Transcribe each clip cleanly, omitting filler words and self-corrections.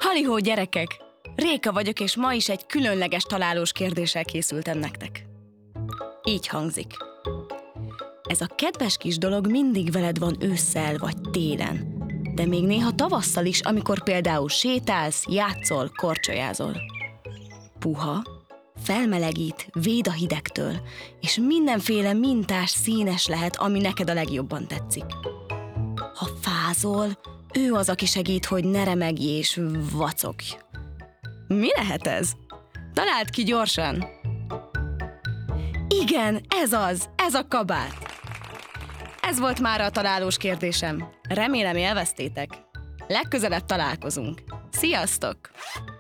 Halihó gyerekek! Réka vagyok, és ma is egy különleges találós kérdéssel készültem nektek. Így hangzik. Ez a kedves kis dolog mindig veled van ősszel vagy télen, de még néha tavasszal is, amikor például sétálsz, játszol, korcsolyázol. Puha, felmelegít, véd a hidegtől, és mindenféle mintás, színes lehet, ami neked a legjobban tetszik. Ha fázol, ő az, aki segít, hogy ne remegj és vacogj. Mi lehet ez? Találd ki gyorsan! Igen, ez az! Ez a kabát! Ez volt már a találós kérdésem. Remélem élveztétek. Legközelebb találkozunk. Sziasztok!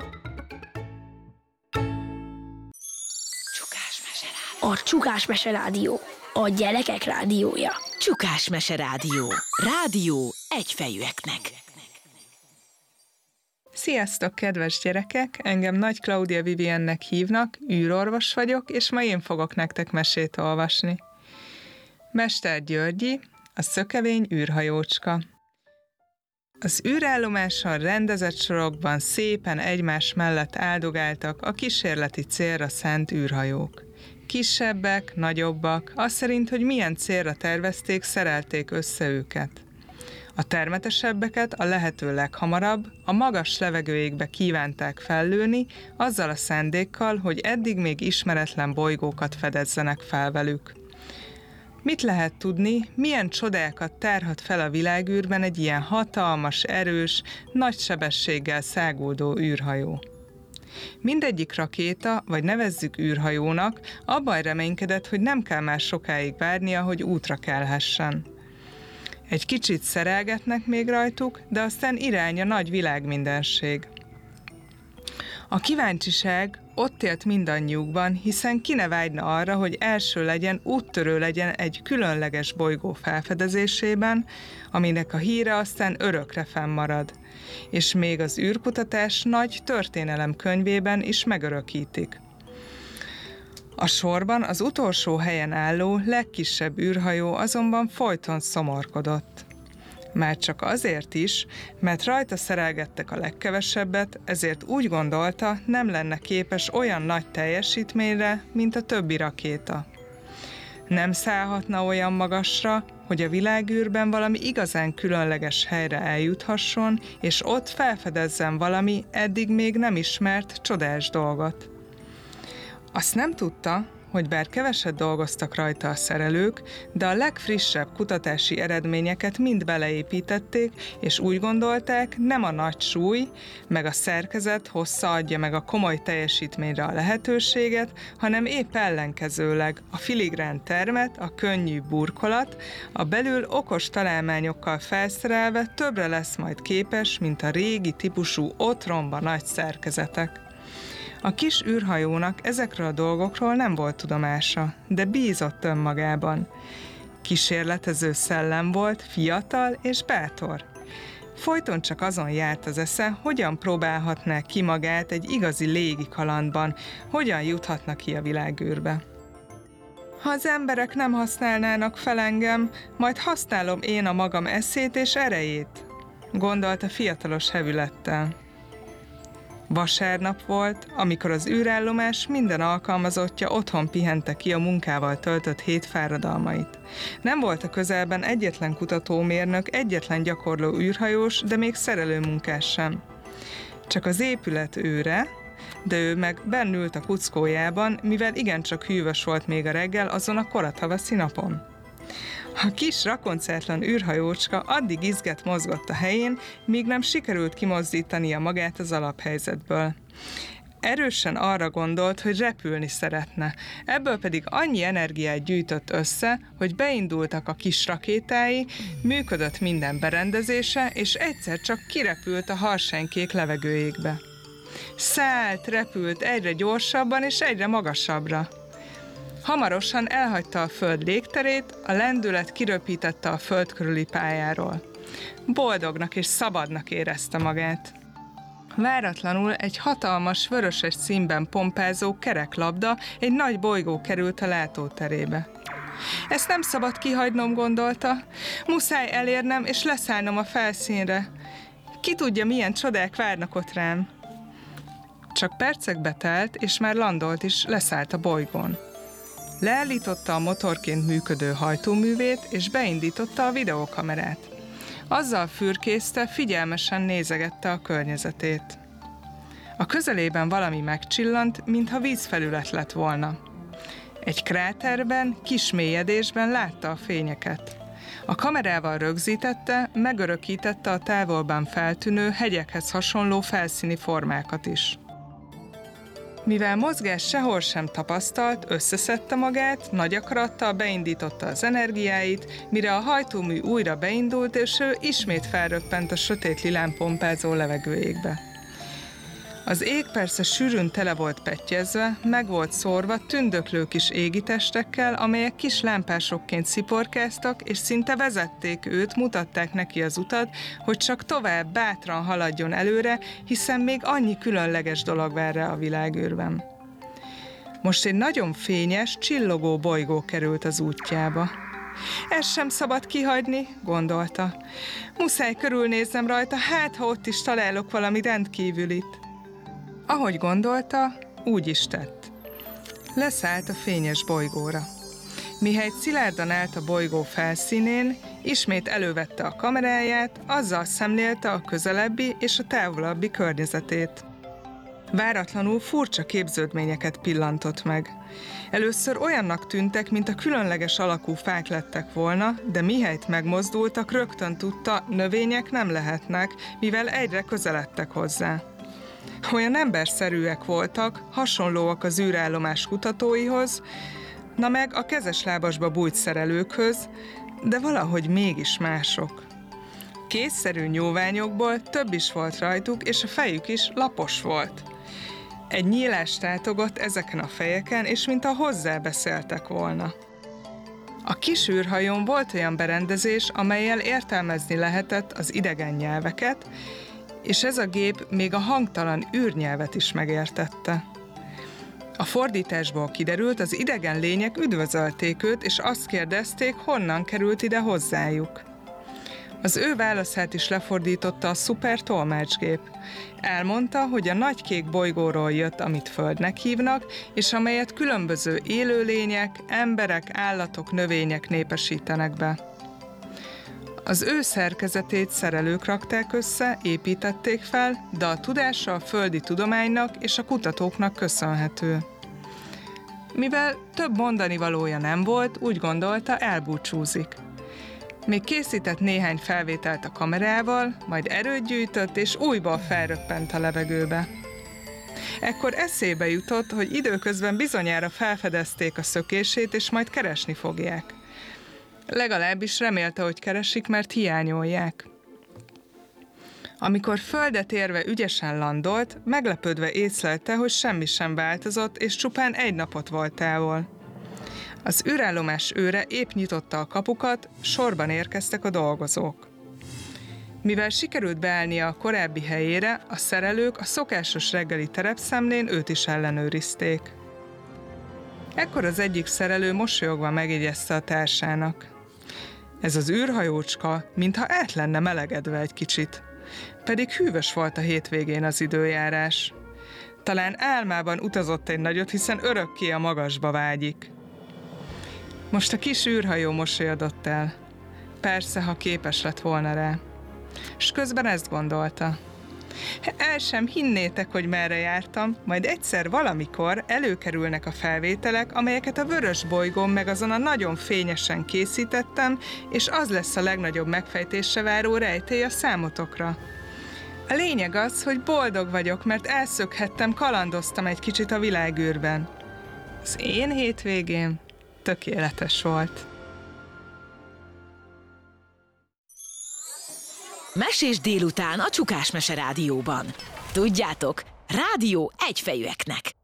A Csukás Mese Rádió. A gyerekek rádiója. Csukás Mese Rádió. Rádió egyfejűeknek. Sziasztok, kedves gyerekek! Engem Nagy Klaudia Viviennek hívnak, űrorvos vagyok, és ma én fogok nektek mesét olvasni. Mester Györgyi, a szökevény űrhajócska. Az űrállomáson rendezett sorokban szépen egymás mellett áldogáltak a kísérleti célra szánt űrhajók. Kisebbek, nagyobbak, az szerint, hogy milyen célra tervezték, szerelték össze őket. A termetesebbeket a lehető leghamarabb a magas levegőjékbe kívánták fellőni, azzal a szándékkal, hogy eddig még ismeretlen bolygókat fedezzenek fel velük. Mit lehet tudni, milyen csodákat tárhat fel a világűrben egy ilyen hatalmas, erős, nagy sebességgel száguldó űrhajó? Mindegyik rakéta, vagy nevezzük űrhajónak, abban reménykedett, hogy nem kell már sokáig várnia, hogy útra kelhessen. Egy kicsit szerelgetnek még rajtuk, de aztán irány a nagy világmindenség. A kíváncsiság ott élt mindannyiukban, hiszen ki ne vágyna arra, hogy első legyen, úttörő legyen egy különleges bolygó felfedezésében, aminek a híre aztán örökre fennmarad, és még az űrkutatás nagy történelem könyvében is megörökítik. A sorban az utolsó helyen álló, legkisebb űrhajó azonban folyton szomorkodott. Már csak azért is, mert rajta szerelgettek a legkevesebbet, ezért úgy gondolta, nem lenne képes olyan nagy teljesítményre, mint a többi rakéta. Nem szállhatna olyan magasra, hogy a világűrben valami igazán különleges helyre eljuthasson, és ott felfedezzen valami eddig még nem ismert, csodás dolgot. Azt nem tudta, hogy bár keveset dolgoztak rajta a szerelők, de a legfrissebb kutatási eredményeket mind beleépítették, és úgy gondolták, nem a nagy súly, meg a szerkezet hossza adja meg a komoly teljesítményre a lehetőséget, hanem épp ellenkezőleg a filigrán termet, a könnyű burkolat, a belül okos találmányokkal felszerelve többre lesz majd képes, mint a régi típusú otromba nagy szerkezetek. A kis űrhajónak ezekről a dolgokról nem volt tudomása, de bízott önmagában. Kísérletező szellem volt, fiatal és bátor. Folyton csak azon járt az esze, hogyan próbálhatná ki magát egy igazi légi kalandban, hogyan juthatna ki a világűrbe. Ha az emberek nem használnának fel engem, majd használom én a magam eszét és erejét, gondolta fiatalos hevülettel. Vasárnap volt, amikor az űrállomás minden alkalmazottja otthon pihente ki a munkával töltött hét fáradalmait. Nem volt a közelben egyetlen kutatómérnök, egyetlen gyakorló űrhajós, de még szerelőmunkás sem. Csak az épület őre, de ő meg bennült a kuckójában, mivel igencsak hűvös volt még a reggel azon a koratavaszi napon. A kis rakoncátlan űrhajócska addig izget mozgott a helyén, míg nem sikerült kimozdítania magát az alaphelyzetből. Erősen arra gondolt, hogy repülni szeretne, ebből pedig annyi energiát gyűjtött össze, hogy beindultak a kis rakétái, működött minden berendezése, és egyszer csak kirepült a harsánykék levegőjékbe. Szállt, repült egyre gyorsabban és egyre magasabbra. Hamarosan elhagyta a föld légterét, a lendület kiröpítette a föld körüli pályáról. Boldognak és szabadnak érezte magát. Váratlanul egy hatalmas, vöröses színben pompázó kereklabda egy nagy bolygó került a látóterébe. Ezt nem szabad kihagynom, gondolta. Muszáj elérnem és leszállnom a felszínre. Ki tudja, milyen csodák várnak ott rám. Csak percekbe telt, és már landolt is, leszállt a bolygón. Leállította a motorként működő hajtóművét, és beindította a videókamerát. Azzal fürkészte, figyelmesen nézegette a környezetét. A közelében valami megcsillant, mintha vízfelület lett volna. Egy kráterben, kis mélyedésben látta a fényeket. A kamerával rögzítette, megörökítette a távolban feltűnő, hegyekhez hasonló felszíni formákat is. Mivel mozgás sehol sem tapasztalt, összeszedte magát, nagy akarattal beindította az energiáit, mire a hajtómű újra beindult, és ő ismét felröppent a sötét lilán pompázó levegőjégbe. Az ég persze sűrűn tele volt pettyezve, meg volt szórva tündöklő kis égitestekkel, amelyek kis lámpásokként sziporkáztak, és szinte vezették őt, mutatták neki az utat, hogy csak tovább bátran haladjon előre, hiszen még annyi különleges dolog vár rá a világűrben. Most egy nagyon fényes, csillogó bolygó került az útjába. Ezt sem szabad kihagyni, gondolta. Muszáj körülnéznem rajta, hát ha ott is találok valami rendkívülit. Ahogy gondolta, úgy is tett. Leszállt a fényes bolygóra. Mihelyt szilárdan állt a bolygó felszínén, ismét elővette a kameráját, azzal szemlélte a közelebbi és a távolabbi környezetét. Váratlanul furcsa képződményeket pillantott meg. Először olyannak tűntek, mint a különleges alakú fák lettek volna, de mihelyt megmozdultak, rögtön tudta, növények nem lehetnek, mivel egyre közeledtek hozzá. Olyan emberszerűek voltak, hasonlóak az űrállomás kutatóihoz, na meg a kezeslábasba bújt szerelőkhöz, de valahogy mégis mások. Kézszerű nyúlványokból több is volt rajtuk, és a fejük is lapos volt. Egy nyílás tátogott ezeken a fejeken, és mintha hozzá beszéltek volna. A kis űrhajón volt olyan berendezés, amellyel értelmezni lehetett az idegen nyelveket, és ez a gép még a hangtalan űrnyelvet is megértette. A fordításból kiderült, az idegen lények üdvözölték őt, és azt kérdezték, honnan került ide hozzájuk. Az ő válaszát is lefordította a szuper tolmácsgép. Elmondta, hogy a nagy kék bolygóról jött, amit Földnek hívnak, és amelyet különböző élőlények, emberek, állatok, növények népesítenek be. Az ő szerkezetét szerelők rakták össze, építették fel, de a tudása a földi tudománynak és a kutatóknak köszönhető. Mivel több mondani valója nem volt, úgy gondolta, elbúcsúzik. Még készített néhány felvételt a kamerával, majd erőt gyűjtött, és újból felröppent a levegőbe. Ekkor eszébe jutott, hogy időközben bizonyára felfedezték a szökését, és majd keresni fogják. Legalábbis remélte, hogy keresik, mert hiányolják. Amikor földet érve ügyesen landolt, meglepődve észlelte, hogy semmi sem változott, és csupán egy napot volt távol. Az űrállomás őre épp nyitotta a kapukat, sorban érkeztek a dolgozók. Mivel sikerült beállnia a korábbi helyére, a szerelők a szokásos reggeli terepszemlén őt is ellenőrizték. Ekkor az egyik szerelő mosolyogva megjegyezte a társának. Ez az űrhajócska, mintha át lenne melegedve egy kicsit. Pedig hűvös volt a hétvégén az időjárás. Talán álmában utazott egy nagyot, hiszen örökké a magasba vágyik. Most a kis űrhajó mosolyodott el. Persze, ha képes lett volna rá. S közben ezt gondolta. El sem hinnétek, hogy merre jártam, majd egyszer valamikor előkerülnek a felvételek, amelyeket a vörös bolygón meg azon a nagyon fényesen készítettem, és az lesz a legnagyobb megfejtésre váró rejtély a számotokra. A lényeg az, hogy boldog vagyok, mert elszökhettem, kalandoztam egy kicsit a világűrben. Az én hétvégém tökéletes volt. Mesés délután a Csukás Mese Rádióban. Tudjátok, rádió egyfejűeknek.